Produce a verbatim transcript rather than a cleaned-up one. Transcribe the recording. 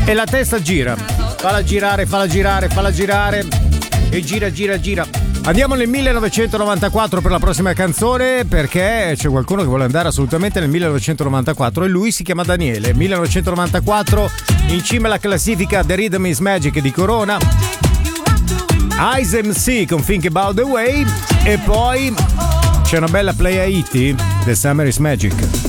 e la testa gira. Falla girare, falla girare, falla girare e gira, gira, gira. Andiamo nel millenovecentonovantaquattro per la prossima canzone, perché c'è qualcuno che vuole andare assolutamente nel millenovecentonovantaquattro e lui si chiama Daniele. millenovecentonovantaquattro, in cima alla classifica The Rhythm is Magic di Corona, Ice M C con Think About the Way, e poi c'è una bella play a Iti, The Summer is Magic.